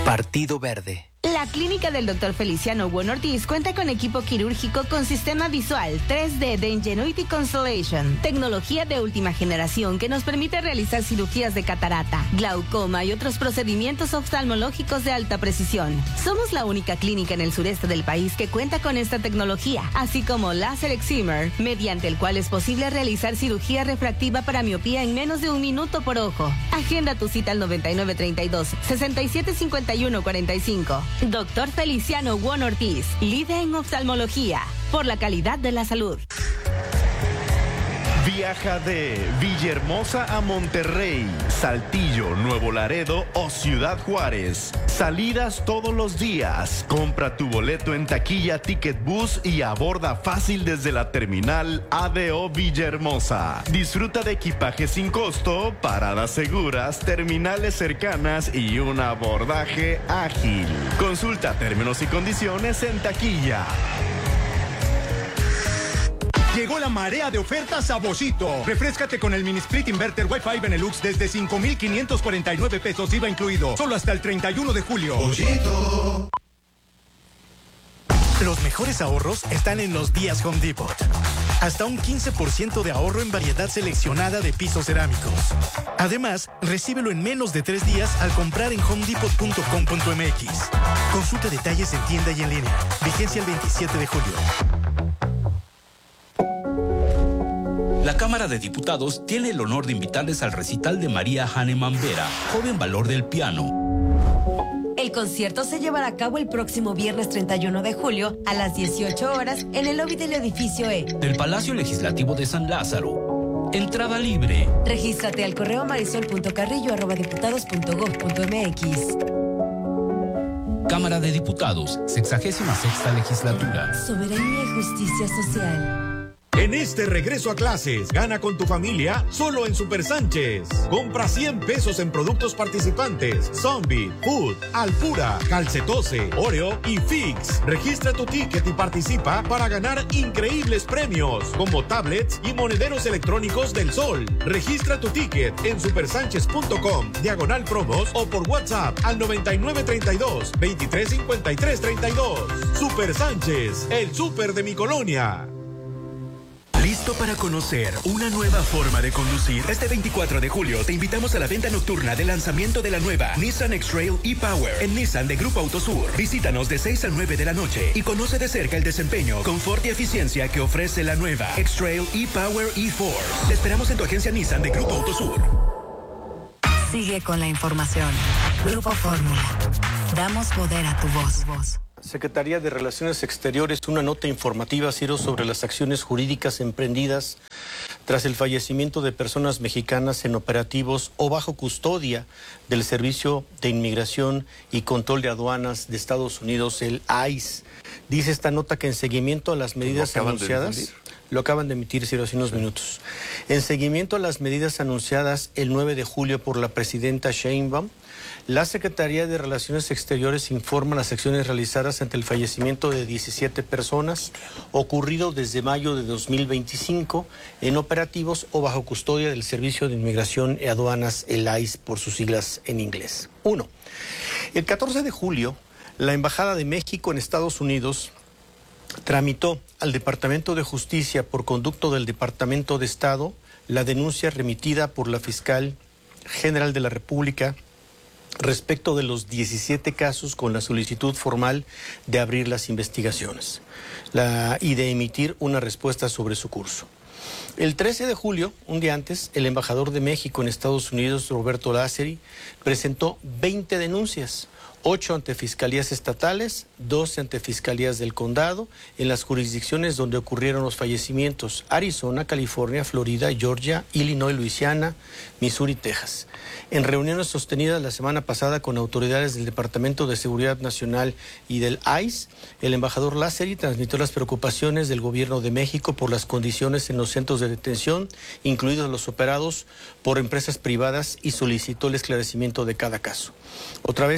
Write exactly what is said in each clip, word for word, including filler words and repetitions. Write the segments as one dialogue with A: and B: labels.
A: Partido Verde.
B: La clínica del doctor Feliciano Huon Ortiz cuenta con equipo quirúrgico con sistema visual tres D de Ingenuity Constellation, tecnología de última generación que nos permite realizar cirugías de catarata, glaucoma y otros procedimientos oftalmológicos de alta precisión. Somos la única clínica en el sureste del país que cuenta con esta tecnología, así como láser excimer, mediante el cual es posible realizar cirugía refractiva para miopía en menos de un minuto por ojo. Agenda tu cita al noventa y nueve treinta y dos, sesenta y siete cincuenta y uno cuarenta y cinco. Doctor Feliciano Huon Ortiz, líder en oftalmología, por la calidad de la salud.
C: Viaja de Villahermosa a Monterrey, Saltillo, Nuevo Laredo o Ciudad Juárez. Salidas todos los días. Compra tu boleto en taquilla Ticket Bus y aborda fácil desde la terminal A D O Villahermosa. Disfruta de equipaje sin costo, paradas seguras, terminales cercanas y un abordaje ágil. Consulta términos y condiciones en taquilla.
D: Llegó la marea de ofertas a Boschito. Refréscate con el mini split inverter Wi-Fi Benelux desde cinco mil quinientos cuarenta y nueve pesos I V A incluido. Solo hasta el treinta y uno de julio.
E: Boschito.
F: Los mejores ahorros están en los días Home Depot. Hasta un quince por ciento de ahorro en variedad seleccionada de pisos cerámicos. Además, recíbelo en menos de tres días al comprar en home depot punto com punto m x. Consulta detalles en tienda y en línea. Vigencia el veintisiete de julio.
G: La Cámara de Diputados tiene el honor de invitarles al recital de María Hahnemann Vera, joven valor del piano.
H: El concierto se llevará a cabo el próximo viernes treinta y uno de julio a las dieciocho horas en el lobby del edificio E
G: del Palacio Legislativo de San Lázaro. Entrada libre.
H: Regístrate al correo marisol punto carrillo arroba diputados punto gob punto m x.
G: Cámara de Diputados, sexagésima sexta legislatura.
H: Soberanía y justicia social.
I: En este regreso a clases, gana con tu familia solo en Super Sánchez. Compra cien pesos en productos participantes. Zombie, Food, Alpura, Calcetose, Oreo y Fix. Registra tu ticket y participa para ganar increíbles premios, como tablets y monederos electrónicos del Sol. Registra tu ticket en supersánchez punto com, diagonal promos o por WhatsApp al noventa y nueve treinta y dos, veintitrés cincuenta y tres treinta y dos. Super Sánchez, el súper de mi colonia.
J: ¿Listo para conocer una nueva forma de conducir? Este veinticuatro de julio te invitamos a la venta nocturna de lanzamiento de la nueva Nissan X-Trail e-Power en Nissan de Grupo Autosur. Visítanos de seis a nueve de la noche y conoce de cerca el desempeño, confort y eficiencia que ofrece la nueva X-Trail e-Power e-Force. Te esperamos en tu agencia Nissan de Grupo Autosur.
K: Sigue con la información. Grupo Fórmula. Damos poder a tu voz.
L: Secretaría de Relaciones Exteriores, una nota informativa, Ciro, sobre las acciones jurídicas emprendidas tras el fallecimiento de personas mexicanas en operativos o bajo custodia del Servicio de Inmigración y Control de Aduanas de Estados Unidos, el I C E. Dice esta nota que en seguimiento a las medidas anunciadas... Lo acaban de emitir, Ciro, hace unos minutos. En seguimiento a las medidas anunciadas el nueve de julio por la presidenta Sheinbaum, la Secretaría de Relaciones Exteriores informa las acciones realizadas ante el fallecimiento de diecisiete personas ocurrido desde mayo de dos mil veinticinco en operativos o bajo custodia del Servicio de Inmigración y Aduanas, el I C E por sus siglas en inglés. Uno, el catorce de julio, la Embajada de México en Estados Unidos tramitó al Departamento de Justicia por conducto del Departamento de Estado la denuncia remitida por la Fiscal General de la República respecto de los diecisiete casos con la solicitud formal de abrir las investigaciones la, y de emitir una respuesta sobre su curso. El trece de julio, un día antes, el embajador de México en Estados Unidos, Roberto Lázari, presentó veinte denuncias, ocho ante fiscalías estatales, doce ante fiscalías del condado, en las jurisdicciones donde ocurrieron los fallecimientos: Arizona, California, Florida, Georgia, Illinois, Luisiana, Missouri, Texas. En reuniones sostenidas la semana pasada con autoridades del Departamento de Seguridad Nacional y del I C E, el embajador Lázari transmitió las preocupaciones del gobierno de México por las condiciones en los centros de detención, incluidos los operados por empresas privadas, y solicitó el esclarecimiento de cada caso. Otra vez, catorce de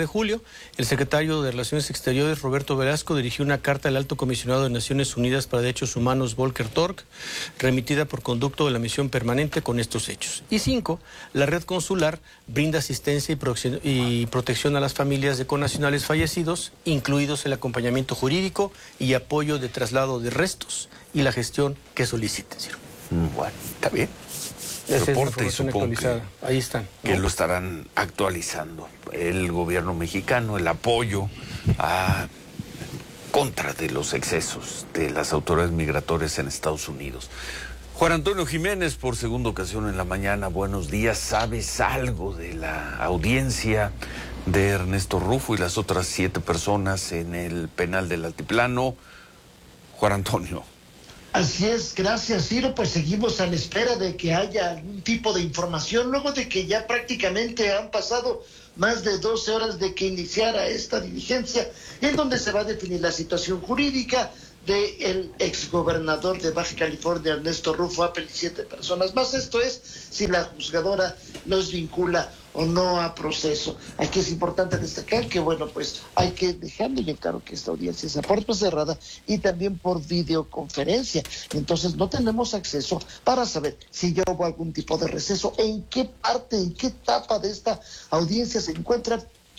L: de julio, el secretario de Relaciones Exteriores, Roberto Velasco, dirigió una carta al Alto Comisionado de Naciones Unidas para Derechos Humanos, Volker Turk, remitida por conducto de la misión permanente con estos hechos. Y cinco, la red consular brinda asistencia y, prote y protección a las familias de connacionales fallecidos, incluidos el acompañamiento jurídico y apoyo de traslado de restos y la gestión que soliciten.
A: Bueno, está bien.
L: Esa
A: Reporte,
L: es
A: supongo que,
L: ahí están,
A: que
L: ¿no?
A: lo estarán actualizando. El gobierno mexicano, el apoyo a contra de los excesos de las autoridades migratorias en Estados Unidos. Juan Antonio Jiménez, por segunda ocasión en la mañana, buenos días. ¿Sabes algo de la audiencia de Ernesto Rufo y las otras siete personas en el penal del Altiplano? Juan Antonio.
E: Así es, gracias Ciro, pues seguimos a la espera de que haya algún tipo de información, luego de que ya prácticamente han pasado más de doce horas de que iniciara esta diligencia, en donde se va a definir la situación jurídica del exgobernador de Baja California, Ernesto Rufo, Apple y siete personas más. Esto es si la juzgadora los vincula o no a proceso. Aquí es importante destacar que, bueno, pues hay que dejarle bien claro que esta audiencia es a puerta cerrada y también por videoconferencia. Entonces no tenemos acceso para saber si ya hubo algún tipo de receso, en qué parte, en qué etapa de esta audiencia se encuentra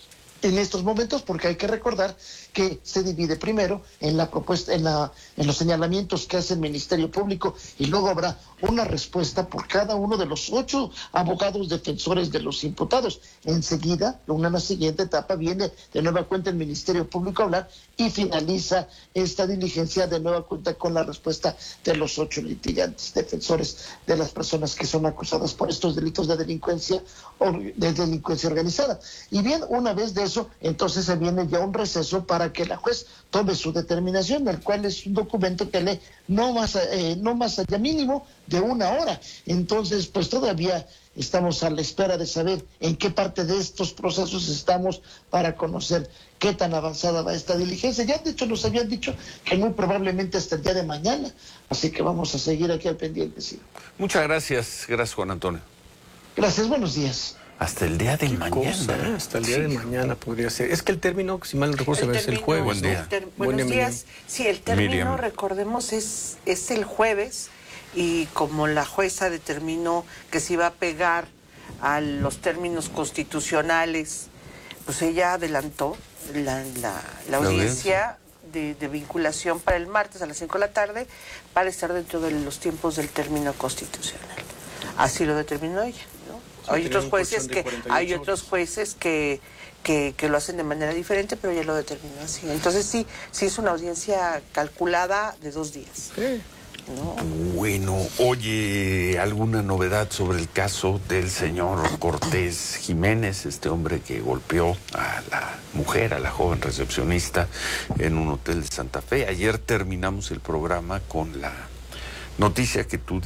E: en estos momentos, porque hay que recordar que se divide primero en la propuesta, en la, en los señalamientos que hace el Ministerio Público, y luego habrá una respuesta por cada uno de los ocho abogados defensores de los imputados. Enseguida, una siguiente etapa, viene de nueva cuenta el Ministerio Público a hablar y finaliza esta diligencia de nueva cuenta con la respuesta de los ocho litigantes, defensores de las personas que son acusadas por estos delitos de delincuencia o de delincuencia organizada. Y bien, una vez de eso, entonces se viene ya un receso para que la juez tome su determinación, el cual es un documento que lee no más, eh, no más allá mínimo de una hora. Entonces, pues todavía estamos a la espera de saber en qué parte de estos procesos estamos para conocer qué tan avanzada va esta diligencia. Ya de hecho nos habían dicho que muy probablemente hasta el día de mañana, así que vamos a seguir aquí al pendiente, sí.
A: Muchas gracias, gracias Juan Antonio.
E: Gracias, buenos días.
A: Hasta el día de mañana.
L: Cosa, ¿eh? Hasta el día sí. de mañana podría ser. Es que el término, si mal no recuerdo, se vence el jueves.
A: Buen día.
L: ¿no?
M: Ter buenos
L: Buen
M: días. Sí, el término,
A: Miriam.
M: recordemos, es, es el jueves, y como la jueza determinó que se iba a pegar a los términos constitucionales, pues ella adelantó la, la, la audiencia de, de vinculación para el martes a las cinco de la tarde para estar dentro de los tiempos del término constitucional. Así lo determinó ella, ¿no? Sí, hay otros jueces que hay otros jueces que, que que lo hacen de manera diferente, pero ella lo determinó así. Entonces sí, sí es una audiencia calculada de dos días.
L: Sí.
M: ¿No?
A: Bueno, oye, ¿alguna novedad sobre el caso del señor Cortés Jiménez, este hombre que golpeó a la mujer, a la joven recepcionista en un hotel de Santa Fe? Ayer terminamos el programa con la noticia que tú